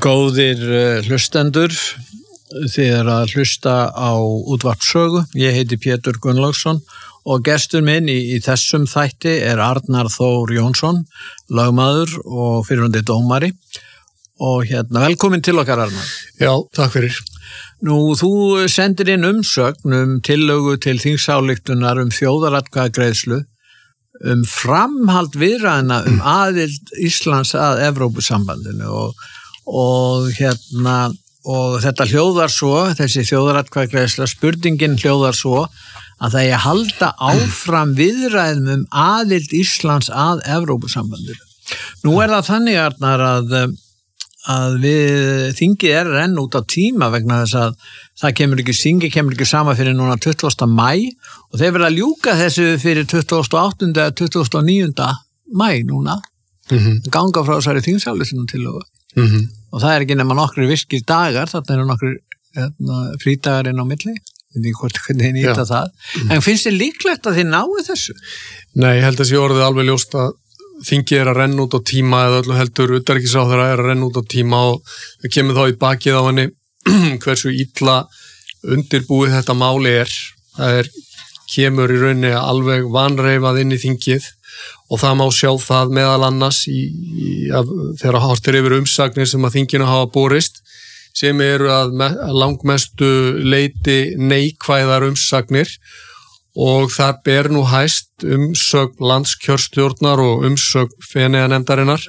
Góðir hlustendur, þið að hlusta á útvarp Sögu. Ég heiti Pétur Gunnlaugsson og gestur minn í þessum þætti Arnar Þór Jónsson, lögmaður og fyrrverandi dómari. Og velkomin til okkar, Arnar. Já, takk fyrir. Nú, þú sendir inn umsögn tillögu til þingsályktunar þjóðaratkvæðagreiðslu framhald viðræðna aðild Íslands að Evrópusambandinu og þetta hljóðar svo, þessi þjóðaratkvæðagreiðsla, spurningin hljóðar svo að það eigi halda áfram viðræðum aðild Íslands að Evrópusambandinu. Nú það þannig, Arnar, að við þingið renn út á tíma vegna þess að það kemur ekki sama fyrir núna 20. maí og þeir verða að ljúka þessu fyrir 28. eða 29. maí núna. Ganga frá þessari þingsályktun tillögu. Og það ekki nema nokkrir virkir dagar, þarna nokkrir frídagar inn á milli. Hvernig þið nýta það. En finnst þið líklegt að þið náu þessu? Nei, ég held að sé orðið alveg ljóst að þingið að renna út á tíma eða öllu heldur utanríkisráðherra að renna út á tíma og við kemur þá í bakið á henni hversu illa undirbúið þetta máli það kemur í rauninni alveg vanreifað inn í þingið og það má sjá það meðal annars þegar horftir yfir umsagnir sem að þinginu hafa borist sem eru að langmestu leyti neikvæðar umsagnir og það ber nú hæst umsögn landskjörstjórnar og umsögn Feneyjanefndarinnar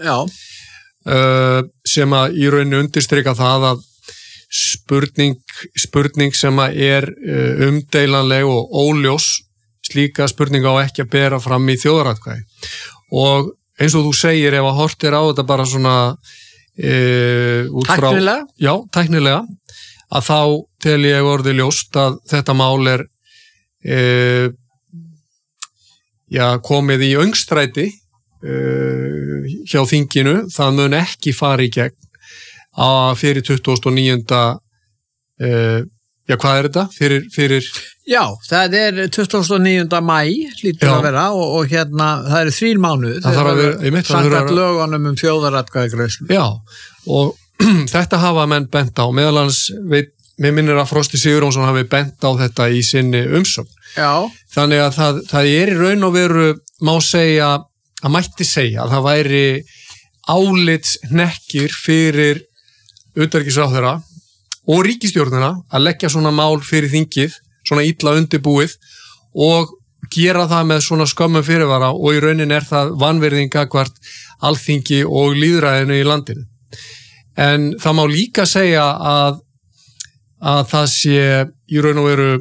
sem að í rauninni undirstrika það að spurning sem að umdeilanleg og óljós, slíka spurning á ekki að bera fram í þjóðaratkvæði. Og eins og þú segir, ef að horftir á þetta bara svona út frá... Tæknilega? Já, tæknilega, að þá tel ég orðið ljóst að þetta mál komið í öngstræti hjá þinginu, það mun ekki fara í gegn fyrir 29. Hvað þetta? Fyrir... Já, það 29. maí lítur að vera og það 3 mánuð. Það þarf að vera... Samkvæmt lögunum þjóðaratkvæðagreiðslu. Já, og þetta hafa menn bent á, meðal annars mér minnir að Frosti Sigurjónsson hafi bent á þetta í sinni umsögn. Já. Þannig að það í raun og veru má segja, að mætti segja að það væri álitshnekkir fyrir utanríkisráðherra og ríkisstjórnina að leggja svona mál fyrir þingið, svona illa undirbúið og gera það með svona skömmum fyrirvara og í raunin það vanvirðing gagnvart alþingi og lýðræðinu í landinu. En það má líka segja að það sé í raun og veru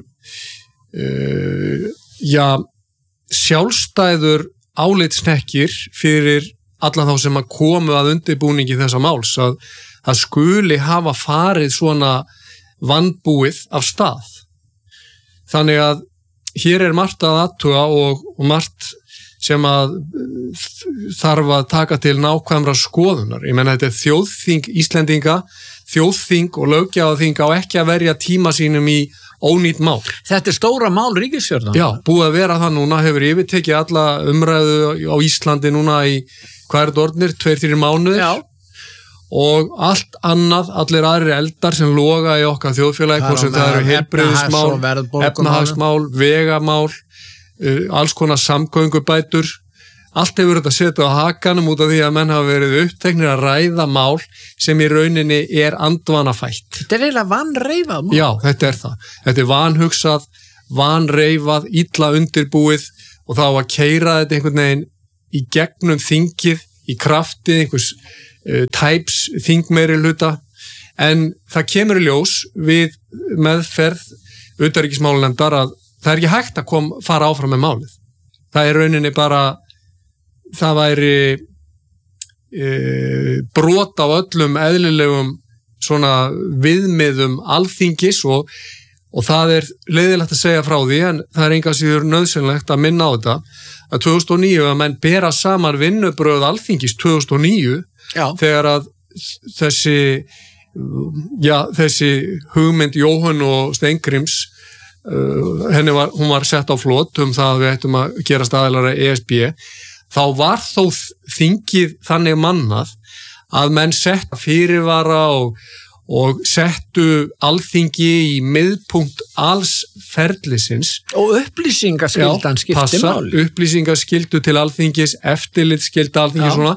sjálfstæður álitshnekkir fyrir alla þá sem að komu að undirbúningi þessa máls að það skuli hafa farið svona vanbúið af stað. Þannig að hér margt að athuga og margt sem að þarf að taka til nákvæmra skoðunar. Ég menna þetta þjóðþing Íslendinga, þjóðþing og löggjafarþing á ekki að verja tíma sínum í ónýtt mál. Þetta stóra mál ríkisstjórnar. Já, búið að vera það núna, hefur yfirtekið alla umræðu á Íslandi núna í orðnir, 2-3 mánuðir. Já. Og allt annað, allir aðrir eldar sem loga í okkar þjóðfélagi, hvort sem það eru heilbrigðismál, efnahagsmál, vegamál, alls konar samgöngubætur, allt hefur þetta setið á hakanum út af því að menn hafa verið uppteknir að ræða mál sem í rauninni andvanafætt. Þetta eiginlega vanreifað mál. Já, þetta það. Þetta vanhugsað, vanreifað, illa undirbúið og þá að keyra þetta einhvern veginn í gegnum þingið, í kraftið einhvers tæps þingmeirihluta en það kemur í ljós við meðferð utanríkismálanefndar að það ekki hægt að fara áfram með málið. Það rauninni bara það væri brot á öllum eðlilegum svona viðmiðum alþingis og það leiðilegt að segja frá því en það enga síður nauðsynlegt að minna á þetta að 2009 að menn bera saman vinnubrögð alþingis 2009 þegar að þessi hugmynd Jóhann og Steingríms hún var sett á flot það að við ættum að gera aðilar að ESB þá var þó þingið þannig mannað að menn sett fyrirvara og settu alþingi í miðpunkt alls ferlisins. Og upplýsingaskyldan skipti máli. Upplýsingaskyldu til alþingis, eftirlitsskylda alþingis svona.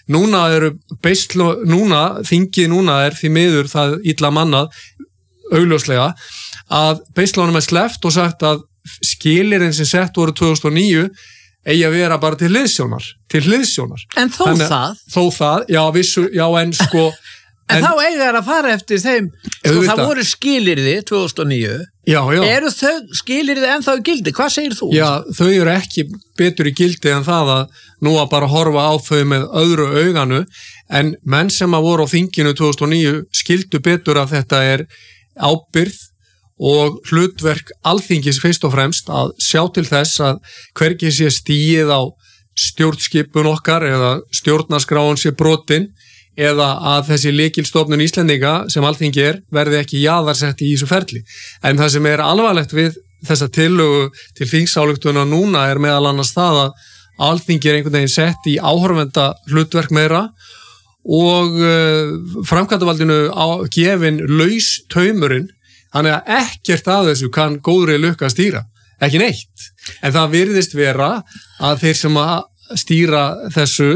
Núna þingið því miður það illa mannað, augljóslega, að beislunum sleppt og sagt að skilyrðin sem sett voru 2009 eigi að vera bara til hliðsjónar. En þó það? Já, en sko... En þá eiga þær að fara eftir þeim, sko það voru skilyrði 2009, eru þau skilyrði ennþá í gildi, hvað segir þú? Já, þau eru ekki betur í gildi en það að nú að bara horfa á þau með öðru auganu, en menn sem að voru á þinginu 2009 skildu betur að þetta ábyrgð og hlutverk alþingis fyrst og fremst að sjá til þess að hvergi sé stigið á stjórnskipun okkar eða stjórnarskráin sé brotin, eða að þessi lykilstofnun Íslendinga sem alþingi verði ekki jaðarsett í þessu ferli. En það sem alvarlegt við þessa tillögu til þingsályktuna núna meðal annars það að alþingi einhvern veginn sett í áhorfenda hlutverk meira og framkvæmdarvaldinu gefin laus taumurinn, þannig að ekkert af þessu kann góðri lukka stýra, ekki neitt. En það virðist vera að þeir sem að stýra þessu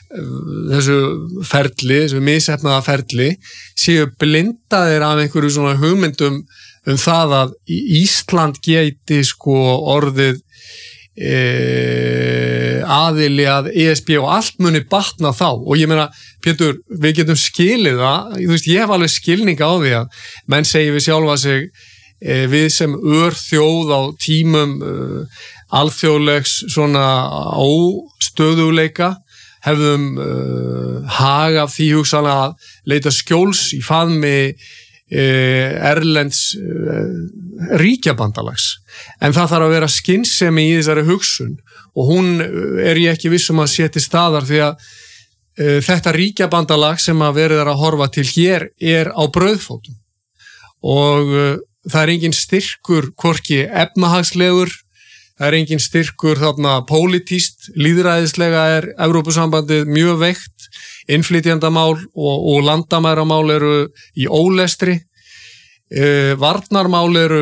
ferli, þessu misheppnaða ferli séu blindaðir af einhverju svona hugmyndum það að Ísland geti sko orðið aðili að ESB og allt muni batna þá og ég meina, Pétur, við getum skilið það, ég hef alveg skilning á því að menn segi við sjálfa sig við sem örþjóð á tímum alþjóðlegs svona óstöðuleika hefðum hag af því hugsanlega að leita skjóls í faðmi erlends ríkjabandalags. En það þarf að vera skynsemi í þessari hugsun og hún ég ekki viss að sé til staðar því að þetta ríkjabandalag sem að verið að horfa til hér á brauðfótum og það engin styrkur hvorki efnahagslegur, það engin styrkur þarna pólitískt, lýðræðislega Evrópusambandið mjög veikt, innflytjendamál og landamæramál eru í ólestri, varnarmál eru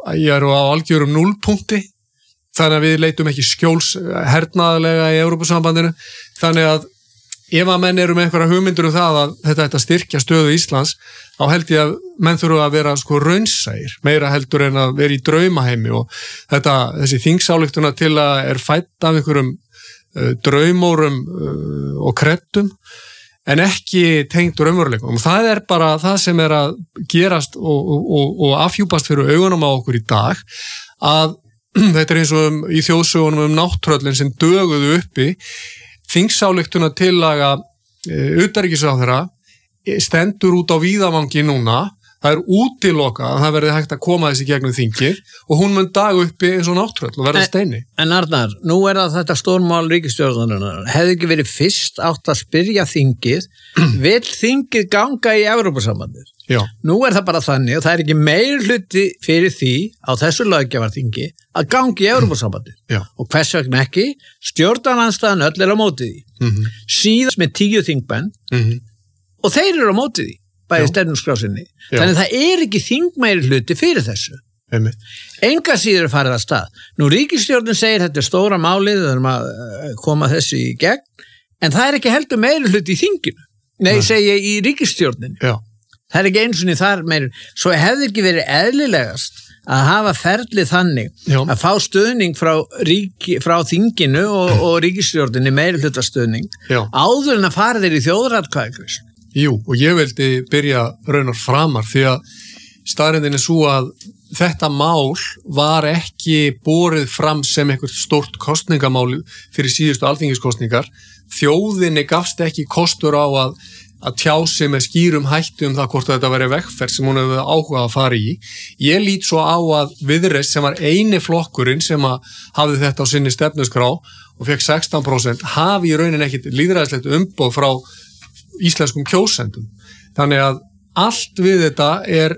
á algjörum núllpunkti, þannig að við leitum ekki skjóls hernaðarlega í Evrópusambandinu, þannig að ef að menn eru með einhverja hugmyndur það að þetta ætti að styrkja stöðu Íslands, þá held ég að menn þurfa að vera sko raunsæir, meira heldur en að vera í draumaheimi og þessi þingsályktuna til að fædd af einhverjum draumórum og kreddum en ekki tengt raunveruleikum. Og það bara það sem að gerast og afhjúpast fyrir augunum á okkur í dag, að þetta eins og í þjóðsögunum nátttröllin sem döguðu uppi, þingsályktuna tillaga utanríkisráðherra stendur út á víðavangi núna, það útilokað að það verði hægt að koma þessi gegnum þingir og hún mun dag uppi eins og nátttröll og verða steini. En Arnar, nú það þetta stórmál ríkisstjórnarinnar, hefði ekki verið fyrst átt að spyrja þingið, vill þingið ganga í Evrópusambandið? Já. Nú það bara þannig og það ekki meirihluti fyrir því á þessu löggjafarþingi að gangi í Evrópusambandið. Já. Og hvers vegna ekki? Stjórnarandstaðan öll á móti því. Síðast með 10 þingmenn og þeir eru á móti því, bæði stefnuskrásinni. Þannig það ekki þingmeirihluti fyrir þessu. Enga síður farið að stað. Nú ríkisstjórnin segir þetta stóra málið, við þurfum að koma þessu í gegn, en það ekki heldur meirihluti í þinginu. Nei, segi ég í ríkisstjórnin. Já. Það ekki eins og þar meir, svo hefði ekki verið eðlilegast að hafa ferlið þannig að fá stuðning frá þinginu og ríkisstjórninni meirihluta stuðning áður en að fara þeir í þjóðaratkvæðagreiðslu. Jú, og ég vildi byrja raunar framar því að staðreyndin svo að þetta mál var ekki borið fram sem eitthvað stórt kosningamál fyrir síðustu alþingiskosningar. Þjóðinni gafst ekki kostur á að tjá sig með skýrum hætti það hvort þetta væri vegferð sem hún hefði áhuga að fara í. Ég lít svo á að Viðreisn sem var eini flokkurinn sem hafði þetta á sinni stefnuskrá og fekk 16% hafi í rauninni ekkit lýðræðislegt umboð frá íslenskum kjósendum. Þannig að allt við þetta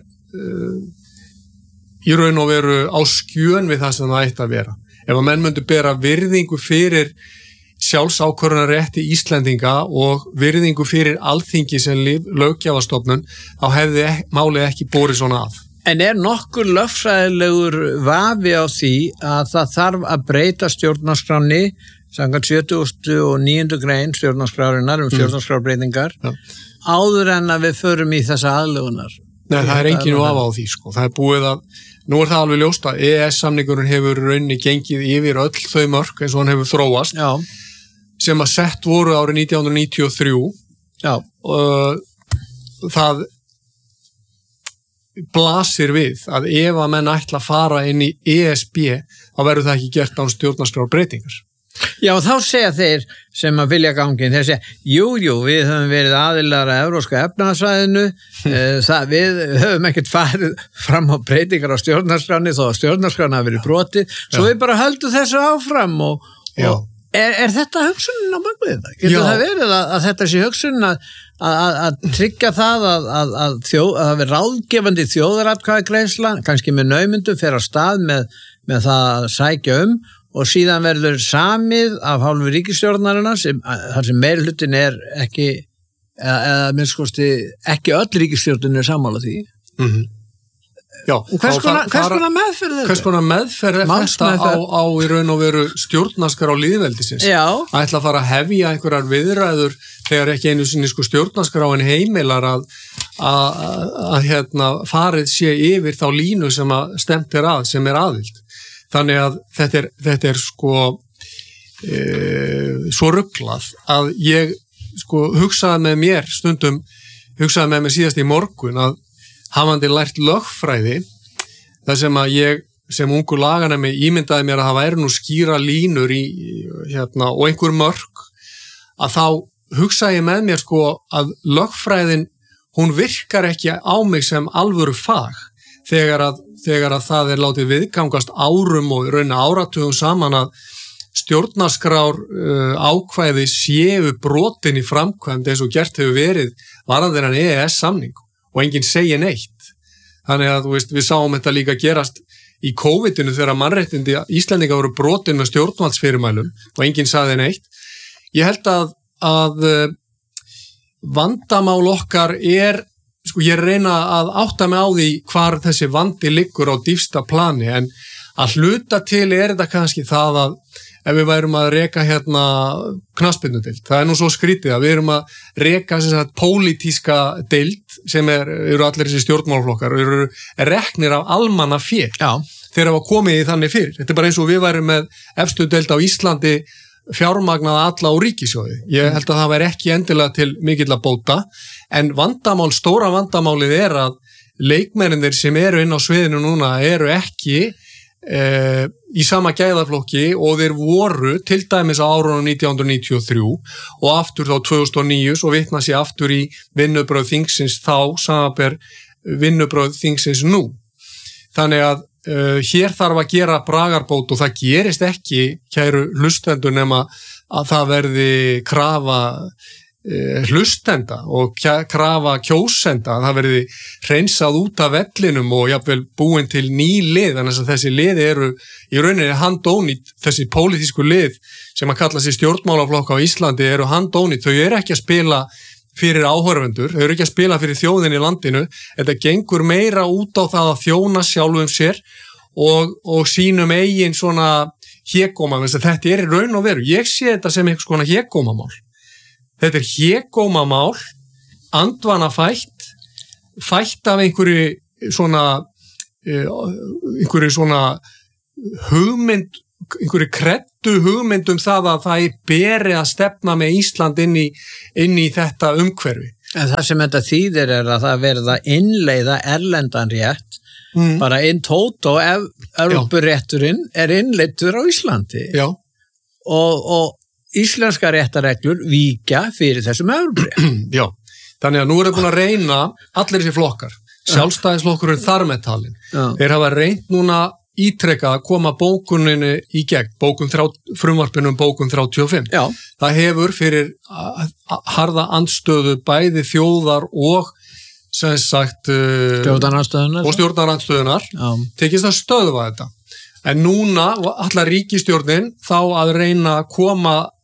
í raun og veru á skjön við það sem það ætti að vera. Ef að menn myndu bera virðingu fyrir sjálfsákvörðunarrétti Íslendinga og virðingu fyrir Alþingi sem löggjafastofnun, þá hefði málið ekki borið svona að. En nokkur lögfræðilegur vafi á því að það þarf að breyta stjórnarskránni samkvæmt 79. grein stjórnarskrárinnar stjórnarskrárbreytingar áður en að við förum í þessa aðlögunar? Nei, það engin vafi á því, sko. Það búið að, nú það alveg ljóst að EES-samningurinn hefur rauninni gengið yfir öll þau mörk eins og hann hefur þróast. Já. Sem að sett voru árið 1993 og það blasir við að ef að menn ætla að fara inn í ESB þá verður það ekki gert án stjórnarskrárbreytingar. Já, þá segja þeir sem að vilja gangin, þeir segja, jú, við höfum verið aðilar að Evrópska efnahagssvæðinu, við höfum ekkert farið fram á breytingar á stjórnarskráni þó að stjórnarskráni hafi verið brotið, svo við bara höldum þessu áfram og Er þetta hugsunin á bakvið þetta? Getur það verið að þetta sé hugsunin að tryggja það að það verið ráðgefandi þjóðaratkvæðagreiðsla, kannski með naumundum, fer á stað með það að sækja og síðan verður samið af hálfu ríkisstjórnarinnar þar sem meirihlutin ekki, eða minnst kosti ekki öll ríkisstjórnin sammála því. Já, hvers konar meðferð er þetta? Hvers konar meðferð er þetta á í raun og veru stjórnarskrá lýðveldisins? Já. Að ætla að fara að hefja einhverjar viðræður þegar ekki einu sinni stjórnarskráin heimilar að farið sé yfir þá línu sem að stemt sem aðild. Þannig að þetta er svo ruglað að ég hugsaði með mér síðast í morgun að hafandi lært lögfræði, þar sem að ég sem ungur laganemi ímyndaði mér að það væri nú skýra línur og einhver mörk, að þá hugsaði ég með mér að lögfræðin, hún virkar ekki á mig sem alvöru fag þegar að það er látið viðgangast árum og raun áratugum saman að stjórnarskrár ákvæði séu brotin í framkvæmd eins og gert hefur verið varðandi þennan EES-samning og enginn segja neitt. Þannig að við sáum þetta líka gerast í COVID-inu þegar mannréttindi Íslendinga voru brotin með stjórnvaldsfyrirmælum og enginn sagði neitt. Ég held að vandamál okkar ég reyna að átta mig á því hvar þessi vandi liggur á dýpsta plani, en að hluta til þetta kannski það að ef við værum að reka knattspyrnudeild, það nú svo skrítið að við erum að reka pólitíska deild sem eru allir þessi stjórnmálaflokkar og eru reknir af almannafé þegar hafa komið í þannig fyrir. Þetta er bara eins og við værum með efstu deild á Íslandi fjármagnaða alla á ríkissjóði. Ég held að það væri ekki endilega til mikilla bóta, en stóra vandamálið er að leikmennir sem eru inn á sviðinu núna eru ekki í sama gæðaflokki og þeir voru til dæmis á árunum 1993 og aftur þá 2009 og vitna sér aftur í vinnubrögð þingsins þá samanber vinnubrögð þingsins nú. Þannig að hér þarf að gera bragarbót og það gerist ekki, kæru hlustendur, nema að það verði krafa hlustenda og krafa kjósenda, það verði hreinsað út af vellinum og jafnvel búin til ný lið, þannig að þessi lið eru í rauninni handónýtt, þessi pólitísku lið sem að kalla sig stjórnmálaflokka á Íslandi eru handónýtt, þau eru ekki að spila fyrir áhorfendur, þau eru ekki að spila fyrir þjóðin í landinu, þetta gengur meira út á það að þjóna sjálfum sér og sínum eigin svona hégóma, þetta er í raun og veru, ég sé þetta sem eitthvað svona hégómamál. Þetta er hégómamál, andvana fætt af einhverju svona hugmynd, einhverju kreddu hugmynd það að það beri að stefna með Ísland inn í þetta umhverfi. En það sem þetta þýðir er að það verða innleiða erlendan rétt, bara tótt og Evrópurétturinn er innleiddur á Íslandi. Já. Og íslenska réttareglur víkja fyrir þessum Evrópurétt. Já, þannig að nú er það búin að reyna allir þessi flokkar, sjálfstæðisflokkurinn þar með talin. Þeir hafa reynt núna ítrekað að koma bókuninni í gegn, frumvarpinu bókun 35. Já. Það hefur fyrir harða andstöðu bæði þjóðar og sem sagt stjórnarandstöðunar tekist að stöðva þetta. En núna ætlar ríkisstjórnin þá að reyna að koma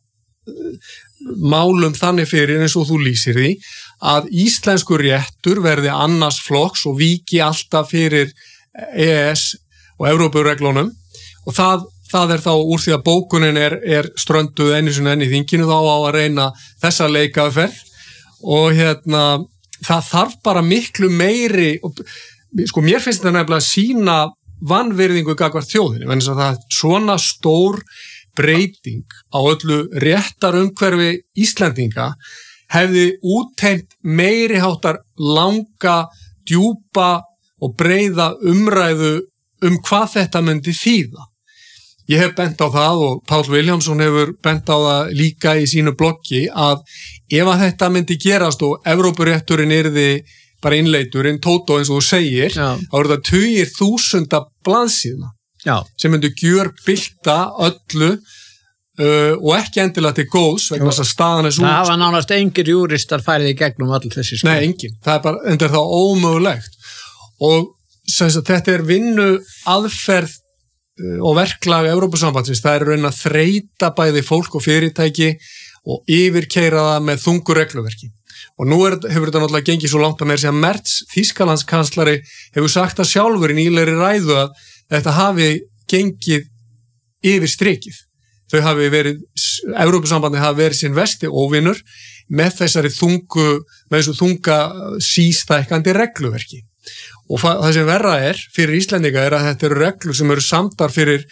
málum þannig fyrir eins og þú lýsir því að íslenskur réttur verði annars flokks og víki alltaf fyrir EES og Evrópureglunum og það þá úr því að bókunin er strönduð einu sinni enn í þinginu þá á að reyna þessa leikaðferð og það þarf bara miklu meiri og sko mér finnst þetta nefnilega að sýna vanvirðingu gagnvart þjóðinni, vegna þess að það er svona stór breyting á öllu réttarumhverfi Íslendinga hefði útheimt meiriháttar langa, djúpa og breiða umræðu hvað þetta myndi þýða. Ég hef bent á það og Páll Vilhjálmsson hefur bent á það líka í sínu bloggi að ef að þetta myndi gerast og Evrópurétturinn yrði bara innleitur, tótó eins og þú segir, þá eru það 20.000 blaðsíðna sem myndu gjörbylta öllu og ekki endilega til góðs vegna þess að staðan svo. Það var nánast engir júristar færið í gegnum all þessi sko. Nei, engin. Það bara, enda þá ómögulegt. Og þetta vinnu aðferð og verklag Evrópusambandsins, það raun að þreyta bæði fólk og fyrirtæki og yfirkeyra það með þungu regluverki. Og nú hefur þetta náttúrulega gengið svo langt að mér sem Merz, Þýskalandskanslari, hefur sagt að sjálfur í nýlegri ræðu að þetta hafi gengið yfir strikið. Evrópusambandið hafi verið sinn versti óvinur með þessu þunga sístækkandi regluverki. Og það sem verra fyrir Íslendinga að þetta eru reglur sem eru samdar fyrir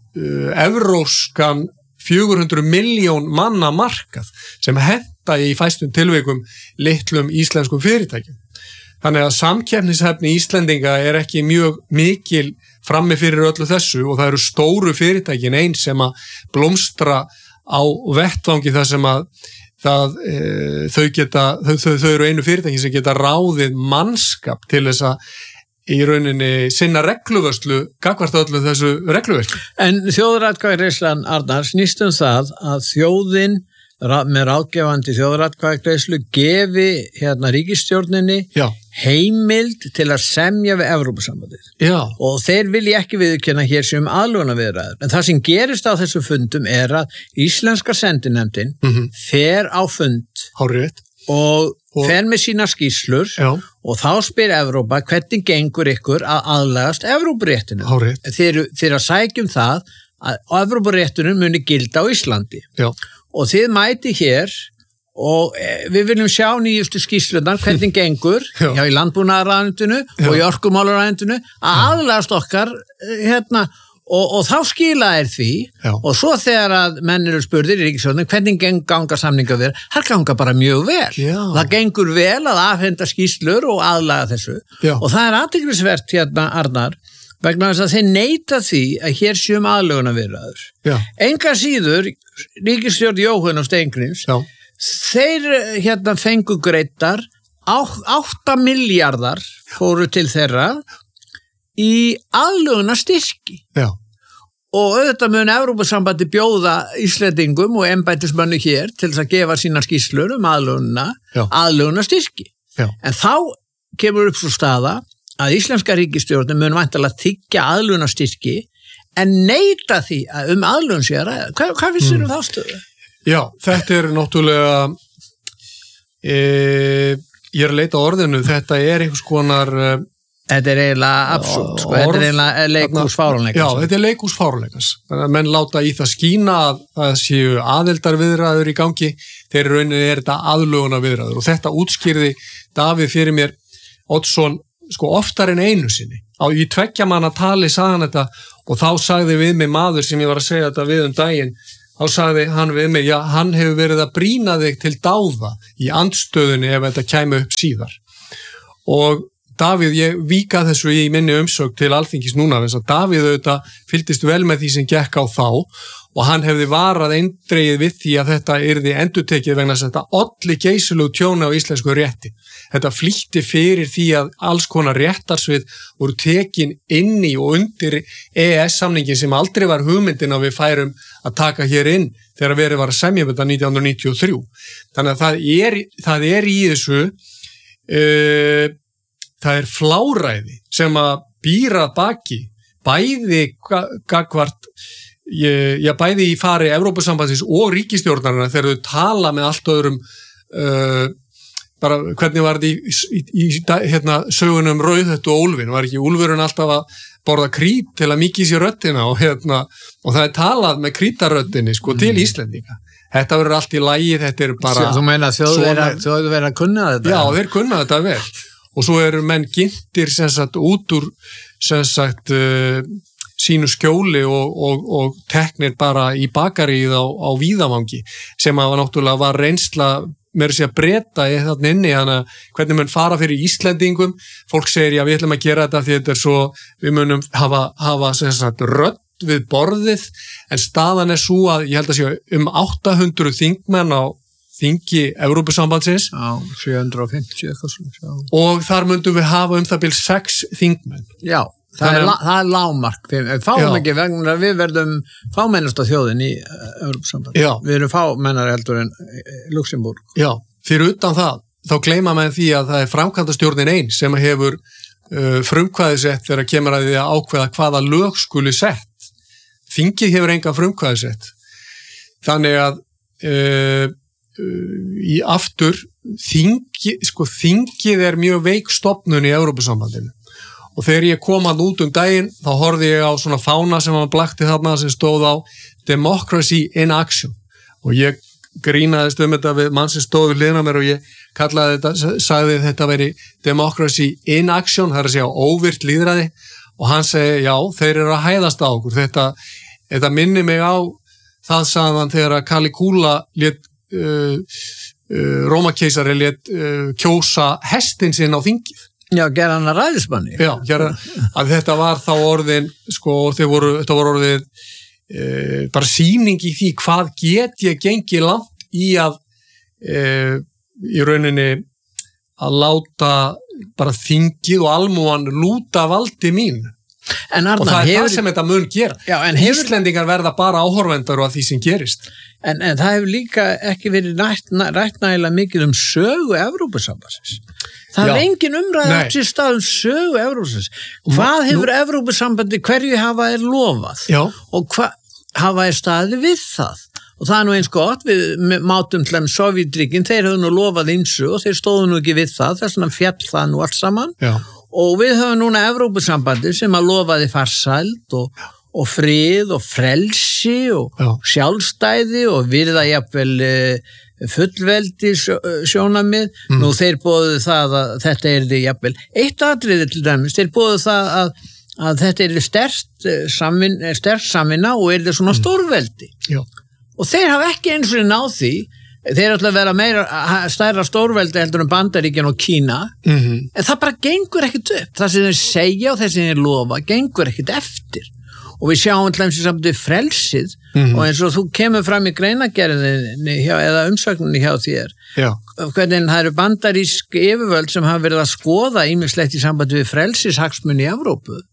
evrópskan 400 milljón manna markað sem henta í fæstum tilvikum litlum íslenskum fyrirtækjum. Þannig að samkeppnishæfni Íslendinga ekki mjög mikil frammi fyrir öllu þessu og það eru stóru fyrirtækin eins sem að blómstra á vettvangi þar sem að þau eru einu fyrirtækin sem geta ráðið mannskap til þess að í rauninni sinna regluvörslu gagnvart öllu þessu regluverki. En þjóðaratkvæðagreiðslan, Arnar, snýst það að þjóðin með ráðgefandi þjóðaratkvæðagreiðslu gefi ríkisstjórninni heimild til að semja við Evrópusambandið. Og þeir vilja ekki viðurkenna hér sem aðlögunarviðræður. En það sem gerist á þessu fundum að íslenska sendinefndin fer á fund og fer með sína skýrslur og þá spyr Evrópa hvernig gengur ykkur að aðlagast Evrópuréttinu. Þeir að sækjum það að Evrópuréttinu muni gilda á Íslandi. Og þið mæti hér og við viljum sjá nýjustu skýrslunar hvernig gengur í landbúnaðarráðuneytinu og í orkumálaráðuneytinu að aðlagast okkar og þá skila því og svo þegar að menn eru spurðir í ríkisstjórninni hvernig ganga samninga við það ganga bara mjög vel. Það gengur vel að afhenda skýrslur og aðlaga þessu og það athyglisvert Arnar vegna þess að þeir neita því að hér séum aðlögunarviðræður. Enga síður ríkisstjórn Jóhann og Steingríms þeir fengu greiddar 8 milljarðar fóru til þeirra í aðlögunarstyrki. Og auðvitað mun Evrópusambandi bjóða Íslendingum og embættismönnum hér til þess að gefa sína skýrslur aðlögunarstyrki. En þá kemur upp svo staða að íslenska ríkisstjórnin mun væntanlega þiggja aðlögunarstyrki en neita því að aðlögun sé að ræða. Hvað finnst þér þá stöðu? Já, þetta náttúrulega ég að leita orðinu, þetta einhvers konar Þetta eiginlega absúrt, þetta eiginlega leikhús fáránleikans. Já, þetta leikhús fáránleikans. Menn láta í það skína að það séu aðildarviðræður í gangi, þegar í rauninni þetta aðlögunarviðræður og þetta útskýrði Davíð fyrir mér Oddsson oftar en einu sinni. Í 2 manna tali sagði hann þetta og þá sagði við mig maður sem ég var að segja þetta við daginn, þá sagði hann við mig, hann hefur verið að brýna þig til dáða í andstöðunni ef þetta kæmi upp síðar. Og Davíð, ég víka þessu í minni umsögn til Alþingis núna, þess að Davíð auðvitað fylgdist vel með því sem gekk á þá og hann hefði varað eindregið við því að þetta yrði endurtekið vegna þess að þetta olli geysilegu tjóni á íslensku rétti. Þetta flýtti fyrir því að alls konar réttarsvið voru tekin inn í og undir EES-samningin sem aldrei var hugmyndin að við færum að taka hér inn þegar verið var að semja þetta 1993. Þannig að það í þessu það fláræði sem að býra baki bæði gagvart ég bæði í fari Evrópusambandsins og ríkisstjórnarina þegar þau tala með allt öðrum bara hvernig var þetta í sögunum Rauðhettu og Úlfinn, var ekki Úlfurinn alltaf að borða krít til að mikið sér röddina og það talað með krítaröddinni sko til Íslendinga. Þetta verður allt í lagi, þetta bara... Þú meina þjóðu verið að kunna þetta? Já, þeir kunna þetta vel. Og svo eru menn gintir sem sagt út úr sem sagt sínu skjóli og teknir bara í bakarið á Víðavangi sem að náttúrulega var reynsla meira sér að breyta í þarna inni, þannig að hvernig mun fara fyrir Íslendingum, fólk segir já við ætlum að gera þetta því þetta svo, við munum hafa sem sagt rödd við borðið, en staðan svo að ég held að sé 800 þingmenn á þingi Evrópusambandsins. Já, 750 eitthvað svona. Og þar myndum við hafa það bil 6 þingmenn. Já, það er lágmark. Við fáum ekki vegna, við verðum fámennasta þjóðin í Evrópusambandi. Við erum fámennar heldur en Luxemburg. Já, fyrir utan það, þá gleyma menn því að það er framkvæmdastjórnin ein sem hefur frumkvæðisett þegar kemur að því að ákveða hvaða lög skuli sett. Þingið hefur enga frumkvæðisett. Þannig að í aftur þingið er mjög veik stofnun í Evrópusambandinu og þegar ég kom að út daginn þá horfði ég á svona fána sem hann blakti þarna sem stóð á Democracy in Action og ég grínaðist þetta við mann sem stóð við hliðina mér og ég kallaði þetta, sagði þetta veri Democracy in Action, það er að segja óvirt lýðræði og hann segi já, þeir eru að hæðast á okkur, þetta minni mig á það sagðan þegar að Caligula lét Rómakeisari lét kjósa hestinn sinn á þingið. Já, gera hann að ræðismanni. Já, að þetta var þá orðin, sko, þetta voru orðið bara sýning í því hvað get ég gengið langt í að í rauninni að láta bara þingið og almúan lúta valdi mín. Og það er það sem þetta mun gera. Já, Íslendingar verða bara áhorfendar á því sem gerist. En það hefur líka ekki verið rætt nægilega mikið sögu Evrópusambandsins. Það er engin umræða til stað sögu Evrópusambandsins. Hvað hefur Evrópusambandi, hverju hafa er lofað? Já. Og hvað hafa er staði við það? Og það er nú eins gott, við mátum til Sovjetríkin, þeir höfðu nú lofað ýmsu og þeir stóðu nú ekki við það, þess vegna féll það nú allt saman. Já. Og við höfum núna Evrópusambandi sem að lofaði farsæld og frið og frelsi og sjálfstæði og virða jafnvel fullveldi sjónarmið. Nú þeir boðuðu það að þetta er jafnvel eitt atriði til dæmis, þeir boðuðu það að þetta er sterk samvinna og er þetta svona stórveldi. Já. Og þeir hafa ekki eins og náð því. Þeir ætla að vera meira stærra stórveldi heldur Bandaríkin og Kína en það bara gengur ekkert upp það sem þeir segja og það sem þeir lofa gengur ekkert eftir og við sjáum alltaf samt við frelsið og eins og þú kemur fram í greinagerðinni eða umsögninni hjá þér hvernig það eru bandarísk yfirvöld sem hafa verið að skoða ýmislegt í sambandi við frelsishagsmuni í Evrópu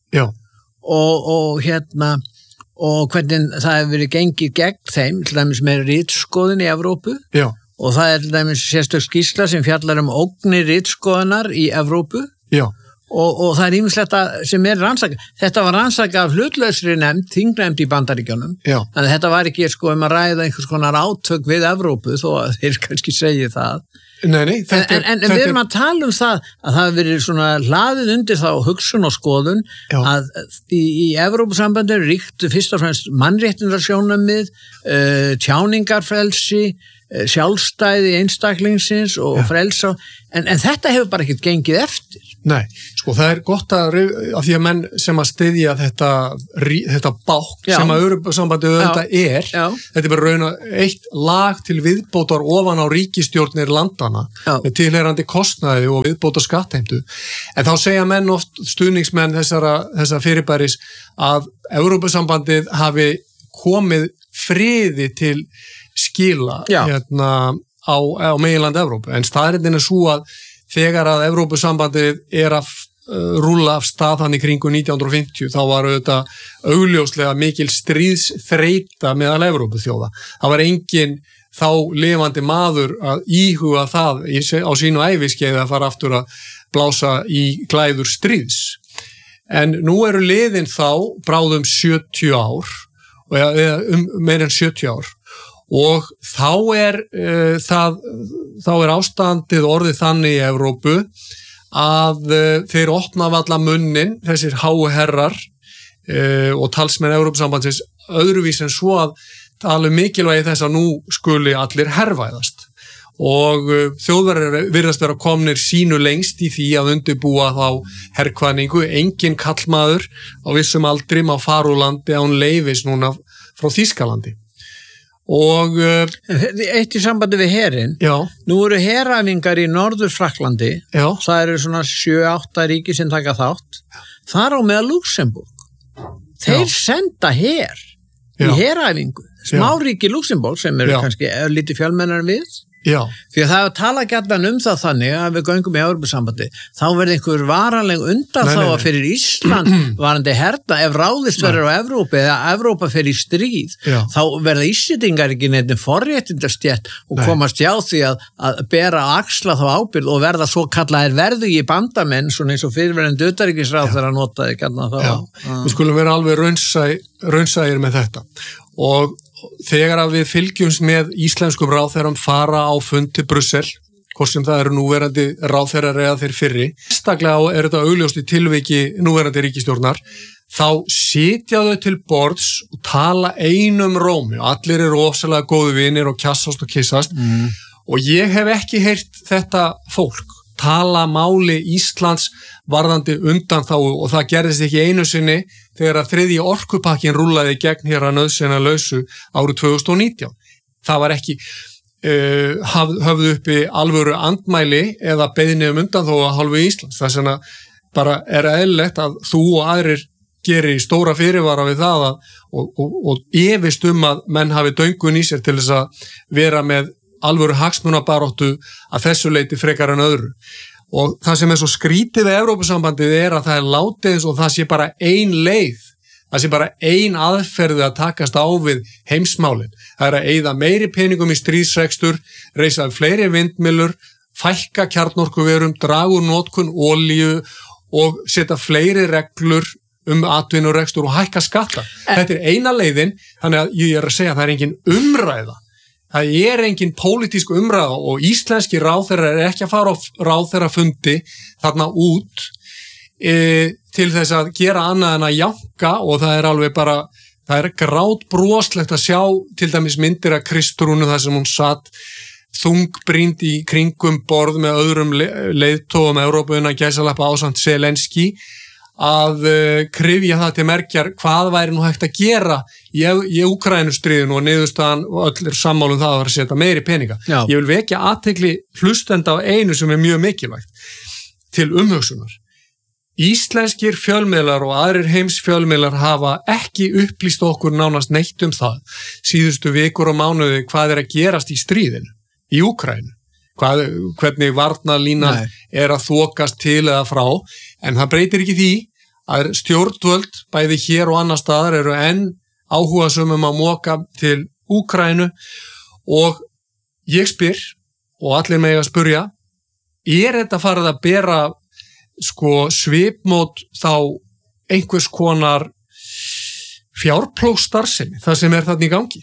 og hvernig það hefur verið gengið gegn þeim, til dæmis með ritskoðun í Evrópu og það er til dæmis sérstök skýrsla sem fjallar ógnir ritskoðunar í Evrópu og það er ýmislegt sem er rannsakað. Þetta var rannsakað af hlutlausri nefnd, þingnefnd í Bandaríkjunum þannig að þetta var ekki að ræða einhvers konar átök við Evrópu þó að þeir kannski segi það. Nei, en við erum að tala um það að það hefur verið svona hlaðið undir þá hugsun og skoðun að í Evrópusambandi ríktu fyrst og fremst mannréttindasjónarmið, tjáningarfrelsi, sjálfstæði einstaklingsins og frelsa en þetta hefur bara ekkert gengið eftir. Nei, sko það er gott að því að menn sem að styðja þetta bákn sem að Evrópusambandið auðvitað þetta er bara raun og eitt lag til viðbótar ofan á ríkisstjórnir landana með tilheyrandi kostnaði og viðbótar skattheimtu en þá segja menn oft stuðningsmenn þessa fyrirbæris að Evrópusambandið hafi komið friði til skila á meginland Evrópu en staðrindin er svo að þegar að Evrópusambandið er að rúlla af stað hann í kringu 1950 þá var auðvitað augljóslega mikil stríðsþreyta meðal Evrópuþjóða. Það var engin þá lifandi maður að íhuga það á sínu æviskeiði að fara aftur að blása í klæður stríðs. En nú eru liðin þá bráðum 70 ár meir en 70 ár og þá er ástandið orðið þannig í Evrópu að þeir opna alla munnin, þessir háu herrar og talsmenn Evrópusambandsins öðruvís en svo að tala mikilvægi þess að nú skuli allir herrvæðast og þjóðverðir virðast vera komnir sínu lengst í því að undirbúa þá herrkvæningu, engin kallmaður á vissum aldri má fara úr landi án leyfis núna frá Þýskalandi og eitt í sambandi við herinn, nú eru heræfingar í Norður-Frakklandi, það eru svona 7-8 ríki sem taka þátt, þar á meðal Luxemburg, þeir senda her í heræfingu, smáríki Luxemburg sem eru kannski lítið fjölmennar við, því að það er tala gætlan það þannig að við göngum í Evrópusambandi, þá verði einhver varanleg undanþága fyrir Ísland varandi herna ef ráðist verður á Evrópu eða Evrópa fer í stríð, þá verða Íslendingar ekki neitt forréttindastjett og komast hjá því að bera axla þá ábyrgð og verða svo kallaðir verðugi bandamenn, svona eins og fyrirverandi utanríkisráðherra notaði gætlan þá. Við skulum vera alveg raunsægir með þetta og þegar að við fylgjumst með íslenskum ráðherrum fara á fund til Brussel, hvort sem það eru núverandi ráðherrar eða þeir fyrri, sérstaklega er þetta augljóst í tilviki núverandi ríkisstjórnar, þá sitja þau til borðs og tala einum rómi og allir eru ofsalega góðu vinir og kjassast og kissast og ég hef ekki heyrt þetta fólk tala máli Íslands varðandi undanþágu og það gerðist ekki einu sinni þegar að 3. orkupakkin rúllaði gegn hér að nauðsynjalausu árið 2019. Það var ekki höfðu uppi alvöru andmæli eða beiðni undanþágu af hálfu Íslands. Þess vegna bara er eðlilegt að þú og aðrir geri stóra fyrirvara við það og efist að menn hafi döngun í sér til þess að vera með alvöru hagsmunabaráttu að þessu leyti frekar en öðru. Og það sem er svo skrítið við Evrópusambandið er að það er látið eins og það sé bara ein leið, það sé bara ein aðferð að takast á við heimsmálin. Það er að eyða meiri peningum í stríðsrekstur, reisa fleiri vindmyllur, fækka kjarnorkuverum, draga úr notkun olíu og setja fleiri reglur atvinnurekstur og hækka skatta. Þetta er eina leiðin, þannig að ég er að segja að það er engin umræða. Það er engin pólitísk umræða og íslenski ráðherrar er ekki að fara á ráðherrafundi þarna út til þess að gera annað en að janka og það er alveg bara, það er grátbroslegt að sjá til dæmis myndir af Kristrúnu þar sem hún satt þungbrýnd í kringum borð með öðrum leiðtogum Evrópuuna gæsalappa ásamt Zelenski að kryfja það til merkjar hvað væri nú hægt að gera í Úkraínustríðinu og niðurstaðan og öll er sammálum það að vera að setja meiri peninga. Já. Ég vil vekja athygli hlustenda á einu sem er mjög mikilvægt til umhugsunar. Íslenskir fjölmiðlar og aðrir heimsfjölmiðlar hafa ekki upplýst okkur nánast neitt það síðustu vikur og mánuði hvað er að gerast í stríðinu í Úkraínu. Hvernig varnarlínan er að þokast til eða frá, en það breytir ekki því að stjórnvöld bæði hér og annar staðar eru enn áhugasömum að moka til Úkraínu og ég spyr og allir mega spyrja, er þetta farið að bera svipmót þá einhvers konar fjárplógstarfsemi, það sem er þarna í gangi?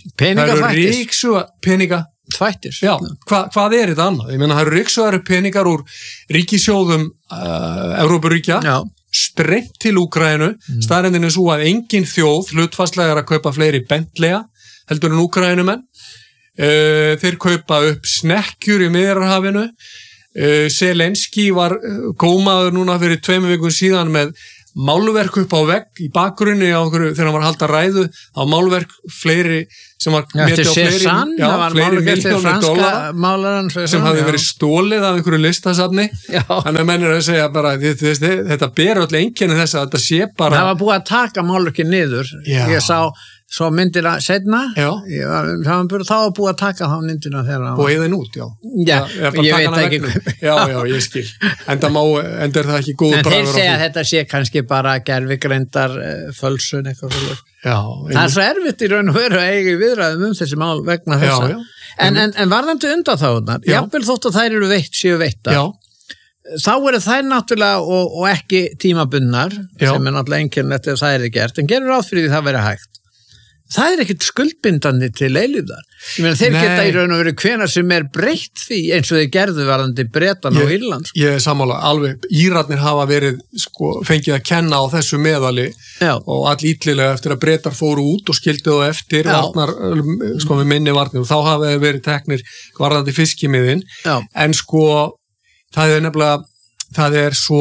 Þvættir. Já, hvað er þetta annað? Ég meina, það eru ryksugaru peningar úr ríkisjóðum Evrópuríkja, strengt til Úkraínu, staðreyndin er svo að engin þjóð hlutfallslega er að kaupa fleiri Bentleyja heldur en Úkraínumenn. Þeir kaupa upp snekkjur í Miðjarðarhafinu. Zelenski var gómaður núna fyrir 2 vikum síðan með málverk upp á vegg í bakgrunni þegar hann var að halda ræðu á málverk fleiri sem var metið á fleiri milljónir dollara sem hafði verið stólið af einhverju listasafni. Þannig að menn er að segja bara þetta ber öll einkenni þess að þetta sé bara það var búið að taka málverkið niður. Ég sá svo myndina setna þá var búið að taka þá myndina þegar og eða út, ég veit ekki já, ég skil en er það ekki góð en þeir segja að þetta sé kannski bara gervigreindar fölsun eitthvað fyrir það er svo erfitt í raun og veru að eiga viðræðum þessi mál vegna þessa en varðandi undanþágurnar jafnvel þótt að þær eru séu veittar þá eru þær náttúrulega og ekki tímabundnar sem er náttúrulega einkennilegt ef það er gert en gerur ráð fyrir því það verið hægt það ekkert skuldbindandi til eilífðar. Ég meina, þeir geta í raun og veru hvenær sem breytt því eins og þeir gerðu varðandi Bretan og Írland. Ég er sammála, alveg, Írarnir hafa verið, fengið að kenna á þessu meðali og all ítlilega eftir að Bretar fóru út og skildu þá eftir varnar, við minni varnir og þá hafa þeir verið teknir varðandi fiskimiðin, en það nefnilega, það svo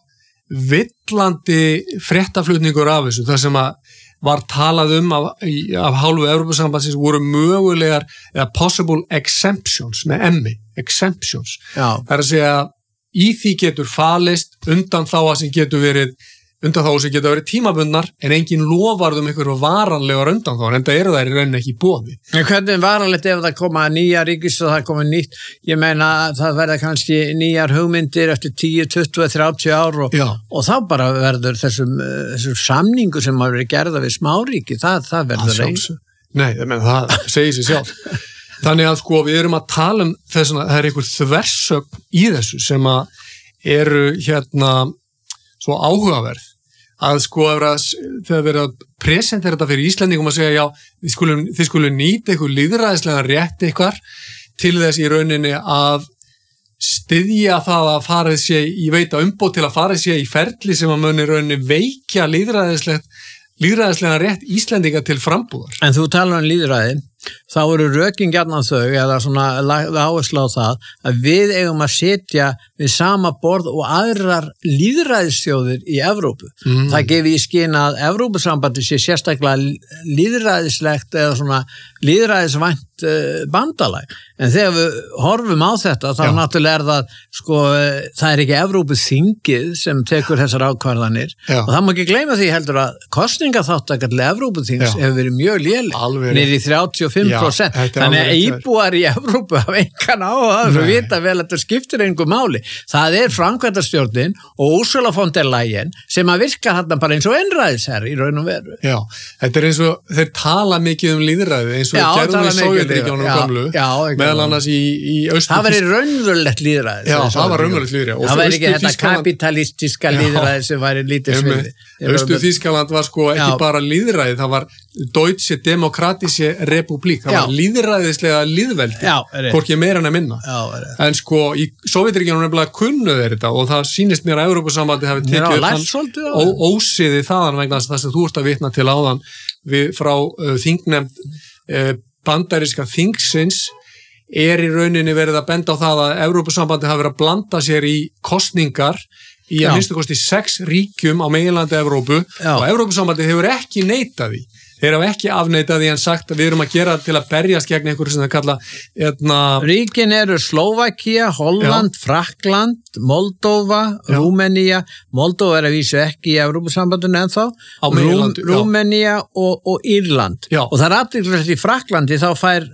villandi fréttaflutningur af þessu, það sem að var talað af hálfu Evrópusambandsins voru mögulegar eða possible exemptions með emmi, exemptions. Það að segja í því getur falist undan þá sem getur verið tímabundnar en engin lofarð einhverju varanlegar undan þá, en það eru þær í rauninni ekki í boði. En hvernig varanlegt ef það koma nýja ríkis og það koma nýtt, ég meina það verða kannski nýjar hugmyndir eftir 10, 20, 30 ár og þá bara verður þessum samningu sem hafa verið gerða við smáríki, það verður eins. Nei, það segir sig sjálf. Þannig að við erum að tala þess að það einhver þversögn í þessu sem að eru svo áhugaverð að þegar verið að presentera þetta fyrir Íslendingum að segja þið skulum nýta eitthvað lýðræðislega rétt eitthvað til þess í rauninni að styðja það að farið sé í veita umboð til að farið sé í ferli sem að muni rauninni veikja lýðræðislega rétt Íslendinga til frambúðar. En þú talar lýðræði, þá eru rökin gjarnan þau eða svona áherslu á það að við eigum að setja við sama borð og aðrar lýðræðisþjóðir í Evrópu. Það gefi í skyn að Evrópusambandi sé sérstaklega lýðræðislegt eða svona lýðræðisvænt bandalag. En þegar við horfum á þetta þá náttúrulega það ekki Evrópuþingið sem tekur þessar ákvarðanir og það má ekki gleyma því heldur að kosningaþátttaka til Evrópuþings hefur verið mjög léleg, niður í 35%. Þannig að íbúar í Evrópu hafa engan á það og vita vel að þetta skiptir engu máli. Það framkvæmdastjórnin og Ursula von der Leyen sem að virka þarna bara eins og einræðisherra í raun og veru. Já, þetta eins og þeir tala mikið lýðræði eins og gerðu í Sovétríkjunum gamlu, meðal annars í Austur-Þýskalandi. Það væri raunverulegt lýðræði. Já, það var raunverulegt lýðræði. Það væri ekki þetta kapitalistiska lýðræði sem væri lítið sviði. Austur-Þýskaland var ekki bara lýðræði, það var Deutsche Demokratische Republik, það var lýðræðislega lýðveldi, hvorki meira en að minna. En í Sovétríkjunum nefnilega kunnu þeir þetta og það sýnist mér að Evrópusambandi hafi tekið ósiði þaðan vegna þess að þú ert að vitna til áðan frá þingnefnd bandaríska þingsins í rauninni verið að benda á það að Evrópusambandi hafi verið að blanda sér í kosningar í að minnstu kosti 6 ríkjum á meginlandi Evrópu og Evrópusambandi hefur ekki neitað því. Þeir hafa ekki afneitað því en sagt að við erum að gera til að berjast gegn einhverju sem það kalla Ríkin eru Slóvakía, Holland, Frakkland, Moldóva, Rúmenía. Moldóva að vísu ekki í Evrópusambandinu ennþá. Rúmenía og Írland. Og það athyglisvert í Frakklandi þá fær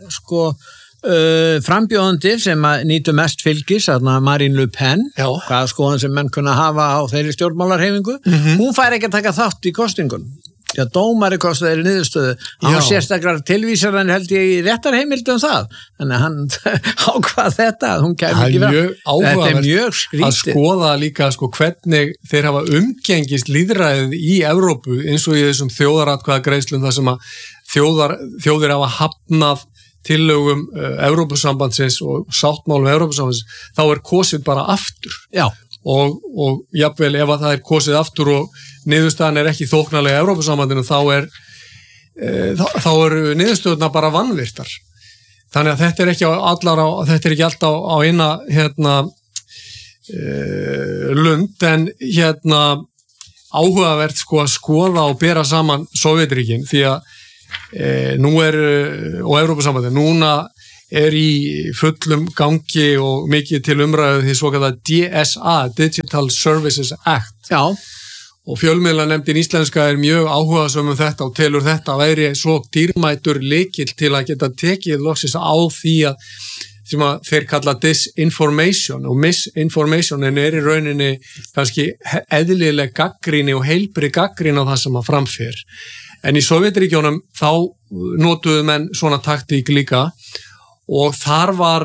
frambjóðandi sem nýtur mest fylgis, Marine Le Pen, hvaða skoðan sem menn kunna hafa á þeirri stjórnmálarhefingu, hún fær ekki að taka þátt í kosningunum. Já, dómari kosti þeirri niðurstöðu. Hann var sérstaklega tilvísar hann held ég í réttarheimildi það. Þannig að hann ákvað þetta, hún kæmi ekki fram. Þetta er mjög skrítið. Að skoða líka hvernig þeir hafa umgengist lýðræðið í Evrópu eins og í þessum þjóðaratkvæðagreiðslum þar sem að þjóðir hafa hafnað tillögum Evrópusambandsins og sáttmálum Evrópusambandsins, þá kosið bara aftur. Já. Og jafnvel ef að það kosið aftur og niðurstaðan ekki þóknarlega Evrópusambandinu þá niðurstöðuna bara vanvirtar. Þannig að þetta ekki alltaf á eina lund en áhugavert að skoða og bera saman Sovétríkin því að nú og Evrópusambandinu núna í fullum gangi og mikið til umræðu því svokallaða DSA, Digital Services Act. Já. Og fjölmiðlanefndin íslenska mjög áhugasöm þetta og telur þetta væri svo dýrmætur lykill til að geta tekið loksins á því sem að þeir kalla disinformation og misinformation en í rauninni kannski eðlileg gagnrýni og heilbrigð gagnrýni á það sem að framfer. En í Sovétríkjunum þá notuðu menn svona taktík líka og þar var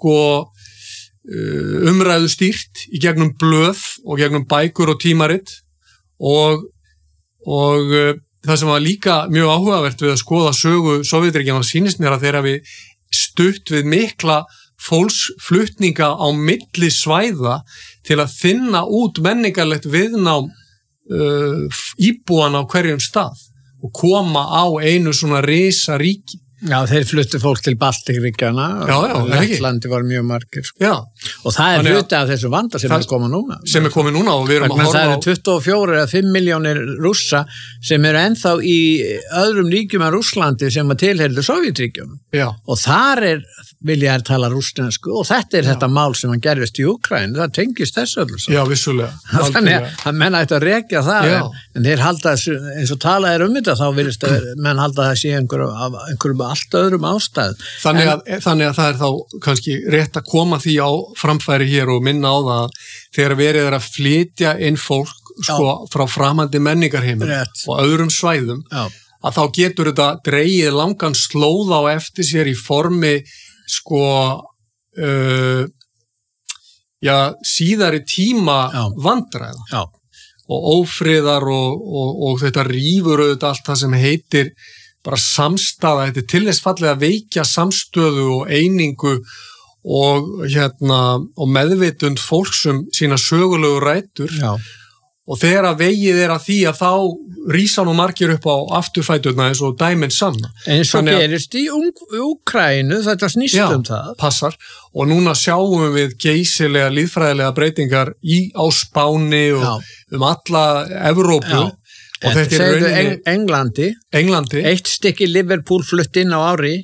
umræðu stýrt í gegnum blöð og gegnum bækur og tímarit og það sem var líka mjög áhugavert við að skoða sögu Sovétríkjanna sýnist mér að þeir hafi stutt við mikla fólksflutninga á milli svæða til að finna út menningarlegt viðnám íbúan á hverjum stað og koma á einu svona risa ríki. Já, þeir fluttu fólk til Baltíkríkjana og Lettlandi var mjög margir. Já. Og það hluti af þessu vanda sem er komið núna. Sem er komið núna og við erum að horfa á... Það eru 24 eða 5 milljónir Rússa sem eru ennþá í öðrum ríkjum af Rússlandi sem að tilheyrðu Sovétríkjunum. Já. Og þar vilja tala rússnesku og þetta þetta mál sem hann gerðist í Úkraínu, það tengist þessu öllu. Já, vissulega. Þannig að menn ætti að rekja það, en þeir halda eins og talað þetta, þá virðist að menn halda það sé einhverjum allt öðrum ástæðum. Þannig að það er þá kannski rétt að koma því á framfæri hér og minna á það þegar verið að flytja inn fólk frá framandi menningarheimum og öðrum svæðum, að þá getur þetta dregið langan slóð á eftir sér í formi síðari tíma vandræða og ófriðar og þetta rífur auðvitað allt það sem heitir bara samstaða, þetta til þess fallið að veikja samstöðu og einingu og meðvitund fólks sína sögulegu rætur. Og þegar að vegið að því að þá rísa nú margir upp á afturfæturna eins og dæmin sanna. Eins og gerist í Úkraínu, þetta snýst það. Passar. Og núna sjáum við geysilega líffræðilega breytingar á Spáni og alla Evrópu. Og þetta er rauninni... Englandi. Eitt stykki Liverpool flutt inn á ári.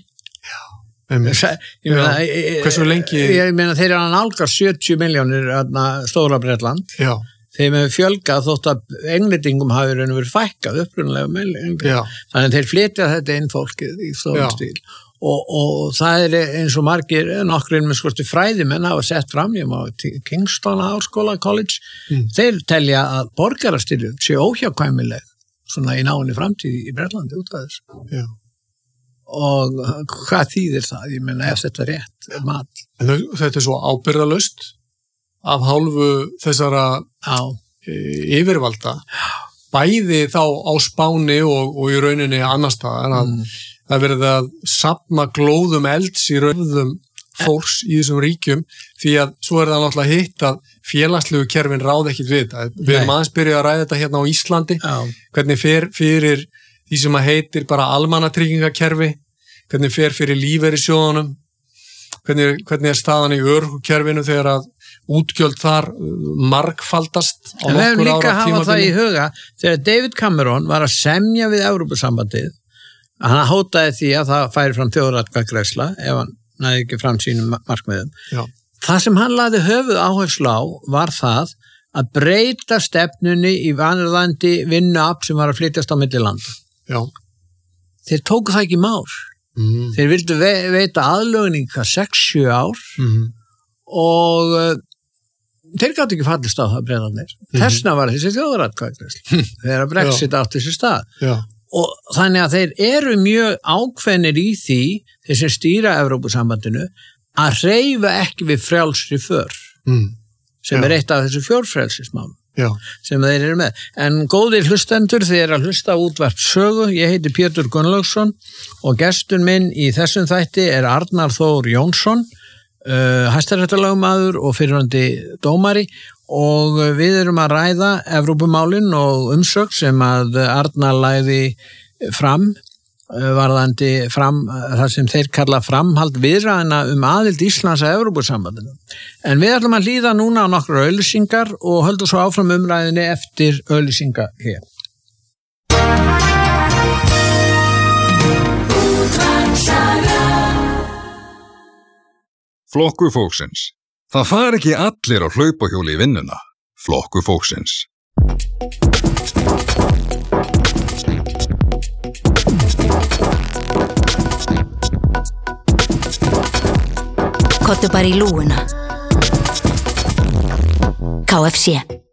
Hversu lengi... Ég meina þeir eru að nálgast 70 milljónir Stóra Bretland. Já. Þeim hefur fjölgað þótt að englendingum hafi verið fækkað upprunalega með. Þannig að þeir flytja þetta inn fólkið í stórum stíl. Og það er eins og margir, nokkrir með fræðimenn hafa sett fram, ég má Kingston Háskóla College, þeir telja að borgarastyrjöld sé óhjákvæmileg svona í náinni framtíð í Bretlandi út af þessu. Já. Og hvað þýðir það? Ég meina, ef þetta er rétt mat. En þetta er svo ábyrgðalaust af hálfu þessara yfirvalda, bæði þá á Spáni og í rauninni annar staðar að það verið að safna glóðum elds í rauðum fólks í þessum ríkjum, því að svo það náttúrulega hitt að félagslegu kerfin ráð ekkit við þetta. Við erum aðeins byrjuð að ræða þetta hérna á Íslandi, hvernig fer fyrir því sem að heitir bara almannatryggingakerfi, hvernig fer fyrir lífeyrissjóðunum, hvernig er staðan í örorkukerfinu þegar að útgjöld þar margfaldast á nokkur ára tímabili. Við hefum líka að hafa það í huga þegar David Cameron var að semja við Evrópusambandið, hann hótaði því að það færi fram þjóðaratkvæðagreiðsla ef hann næði ekki fram sínum markmiðum. Já. Það sem hann lagði höfuð áherslu á var það að breyta stefnunni í vanurðandi vinnuafl sem var að flytjast á milli landa. Já. Þeir tóku það ekki mál. Þeir vildu veita aðlögning 6-7 ár og þeir gátu ekki fallist á það Bretarnir. Þessna var þessi þjóðaratkvæðagreiðsla þegar Brexit átti sér stað. Já. Og þannig að þeir eru mjög ákveðnir í því, þeir sem stýra Evrópusambandinu, að hreyfa ekki við frjálsri för, sem er eitt af þessu fjórfrelsismálum sem þeir eru með. En góðir hlustendur, þeir eru að hlusta á útvarp sögu. Ég heiti Pétur Gunnlaugsson og gestur minn í þessum þætti er Arnar Þór Jónsson, hæstaréttarlögmaður og fyrrverandi dómari, og við erum að ræða Evrópumálin og umsögn sem að Arnar lagði fram varðandi það sem þeir kalla framhald viðræðna aðild Íslands að Evrópusambandinu. En við ætlum að hlýða núna á nokkrar auglýsingar og höldum svo áfram umræðinni eftir auglýsinga hér. Flokkur fólksins. Það fari ekki allir á hlaupahjóli í vinnuna. Flokkur fólksins. Kottu bara í lúuna. KFC.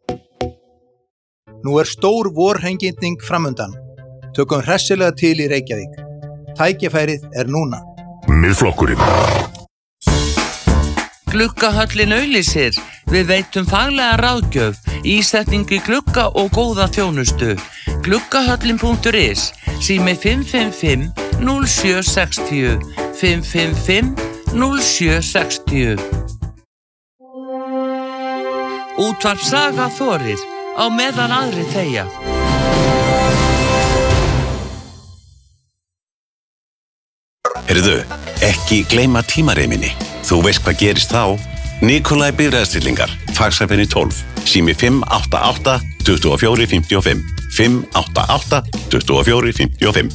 Nú er stór vorhengindning framundan. Tökum hressilega til í Reykjavík. Tækifærið er núna. Miðflokkurinn. Gluggahöllin auglýsir. Við veitum faglega ráðgjöf, ísetningu glugga og góða þjónustu. Gluggahöllin.is, sími 555 0760, 555 0760. Útvarp Saga þorir, á meðan aðrir þegja. Heyrðu, ekki gleyma tímareiminni. Þú veist hvað gerist þá. Nikolai Bifreiðastillingar, Faxafeni 12, sími 588 2455, 588 2455.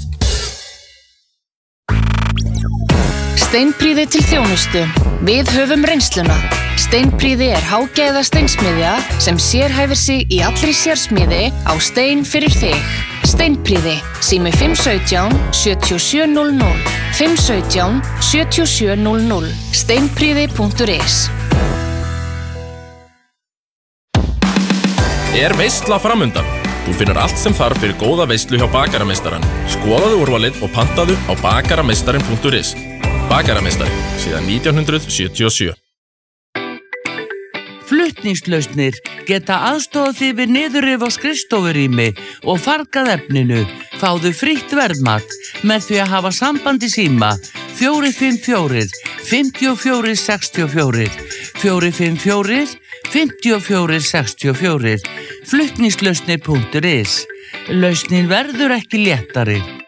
Steinprýði til þjónustu. Við höfum reynsluna. Steinprýði hágæða steinsmiðja sem sérhæfir sig í allri sérsmiði á stein fyrir þig. Steinprýði, sími 517 7700, 517 7700, steinprýði.is. Veisla framundan. Þú finnur allt sem þarf fyrir góða veislu hjá bakarameistarann. Skoðaðu úrvalið og pantaðu á bakarameistarin.is. Bakarameistari, síðan 1977. Flutningslausnir geta aðstofað þig við niðurrif á skrifstofurými og fargað efninu. Fáðu frítt verðmat með því að hafa samband í síma 454 54 64, 454 54 64. Flutningslausnir.is. Lausnin verður ekki léttari.